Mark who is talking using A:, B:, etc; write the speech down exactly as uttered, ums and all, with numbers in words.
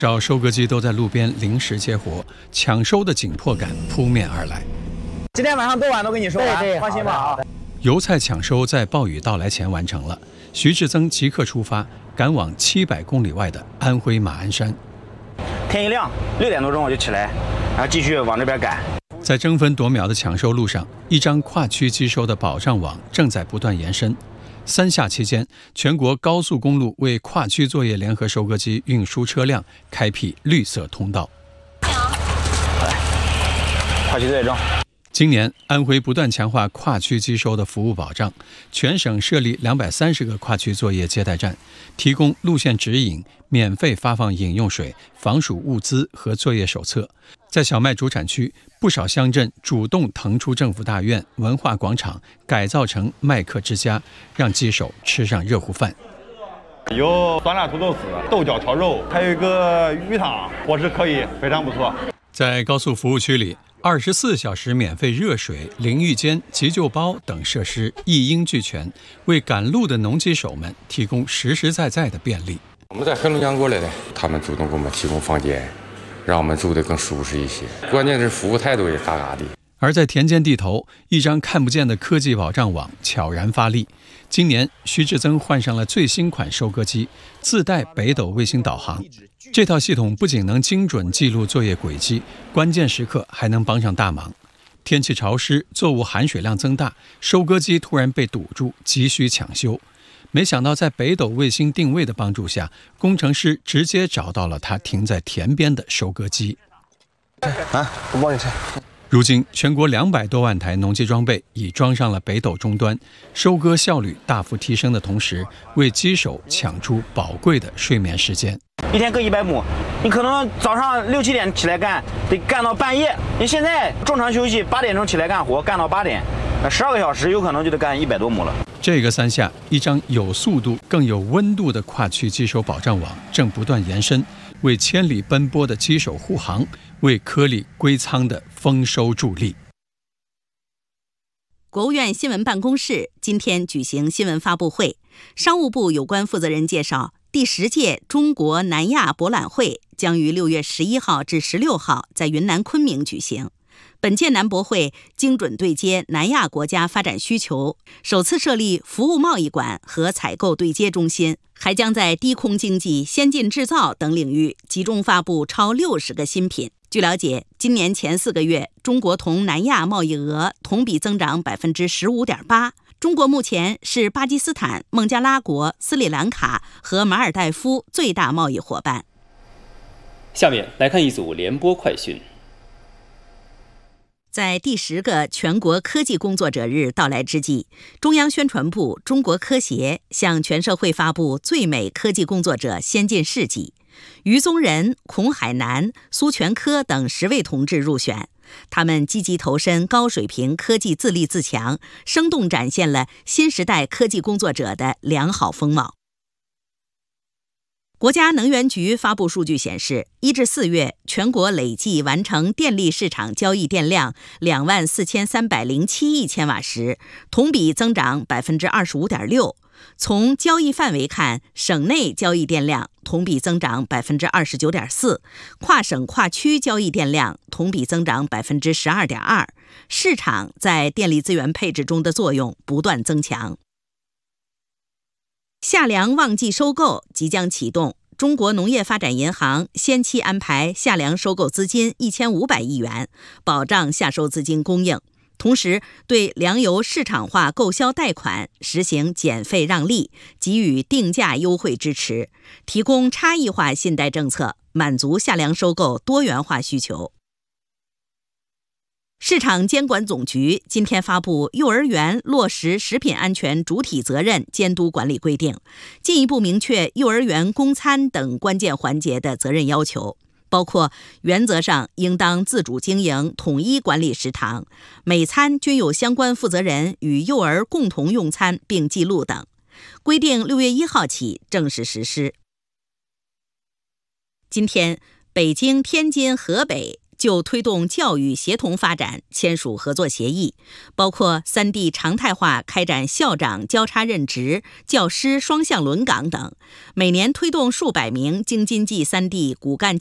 A: 少收割机都在路边临时接活，抢收的紧迫感扑面而来。
B: 今天晚上多晚都给你收完，
C: 对对
B: 放心吧啊！
A: 油菜抢收在暴雨到来前完成了，徐志增即刻出发，赶往七百公里外的安徽马鞍山。
B: 天一亮，六点多钟我就起来，然后继续往这边赶。
A: 在争分夺秒的抢收路上，一张跨区机收的保障网正在不断延伸。三下期间，全国高速公路为跨区作业联合收割机运输车辆开辟绿色通道。
B: 跨区作业中。
A: 今年，安徽不断强化跨区机收的服务保障，全省设立两百三十个跨区作业接待站，提供路线指引，免费发放饮用水、防暑物资和作业手册。在小麦主产区，不少乡镇主动腾出政府大院、文化广场，改造成麦客之家，让机手吃上热乎饭。
D: 有酸辣土豆丝、豆角炒肉，还有一个鱼汤，伙食可以，非常不错。
A: 在高速服务区里，二十四小时免费热水、淋浴间、急救包等设施一应俱全，为赶路的农机手们提供实实在在的便利。
E: 我们在黑龙江过来的，他们主动给我们提供房间，让我们住得更舒适一些。关键是服务态度也大大的。
A: 而在田间地头，一张看不见的科技保障网悄然发力。今年，徐志增换上了最新款收割机，自带北斗卫星导航。这套系统不仅能精准记录作业轨迹，关键时刻还能帮上大忙。天气潮湿，作物含水量增大，收割机突然被堵住，急需抢修。没想到在北斗卫星定位的帮助下，工程师直接找到了它停在田边的收割机。
B: 啊，我帮你拆。
A: 如今，全国两百多万台农机装备已装上了北斗终端，收割效率大幅提升的同时，为机手抢出宝贵的睡眠时间。
B: 一天割一百亩，你可能早上六七点起来干，得干到半夜。你现在正常休息，八点钟起来干活，干到八点，十二个小时，有可能就得干一百多亩了。
A: 这个三下，一张有速度、更有温度的跨区机手保障网正不断延伸，为千里奔波的机手护航，为颗粒归仓的丰收助力。
F: 国务院新闻办公室今天举行新闻发布会，商务部有关负责人介绍，第十届中国南亚博览会将于六月十一号至十六号在云南昆明举行。本届南博会精准对接南亚国家发展需求，首次设立服务贸易馆和采购对接中心，还将在低空经济、先进制造等领域集中发布超六十个新品。据了解，今年前四个月，中国同南亚贸易额同比增长百分之十五点八。中国目前是巴基斯坦、孟加拉国、斯里兰卡和马尔代夫最大贸易伙伴。
G: 下面来看一组联播快讯。
F: 在第十个全国科技工作者日到来之际，中央宣传部、中国科协向全社会发布最美科技工作者先进事迹。于宗仁、孔海南、苏全科等十位同志入选，他们积极投身高水平科技自立自强，生动展现了新时代科技工作者的良好风貌。国家能源局发布数据显示，一至四月，全国累计完成电力市场交易电量两万四千三百零七亿千瓦时，同比增长百分之二十五点六。从交易范围看，省内交易电量同比增长百分之二十九点四，跨省跨区交易电量同比增长百分之十二点二。市场在电力资源配置中的作用不断增强。夏粮旺季收购即将启动，中国农业发展银行先期安排夏粮收购资金一千五百亿元，保障夏收资金供应。同时，对粮油市场化购销贷款实行减费让利，给予定价优惠支持，提供差异化信贷政策，满足夏粮收购多元化需求。市场监管总局今天发布《幼儿园落实食品安全主体责任监督管理规定》，进一步明确幼儿园供餐等关键环节的责任要求，包括原则上应当自主经营、统一管理食堂，每餐均有相关负责人与幼儿共同用餐并记录等。规定六月一号起正式实施。今天，北京、天津、河北就推动教育协同发展签署合作协议，包括三地常态化开展校长交叉任职、教师双向轮岗等，每年推动数百名京津冀三地骨干